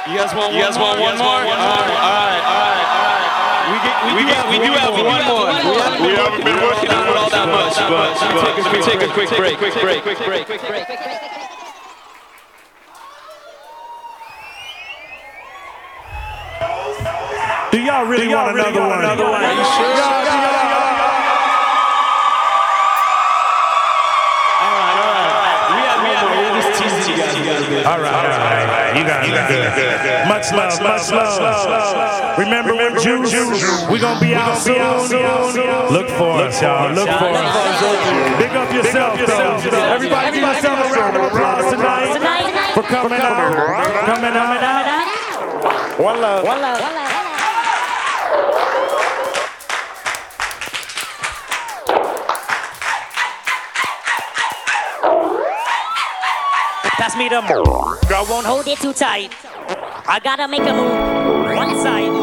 You guys want one more? All right. We do have one more. We haven't been working on it all that much, but let me take a quick break. Do y'all really want another one? Are you sure? All right. You got it. Much love. Remember when Juice? We gonna be out soon. Look for us, y'all. Look for us. Big up yourself, though. Everybody give yourself a round of applause tonight for coming out. One love. Pass me the girl, won't hold it too tight. I gotta make a move. One side.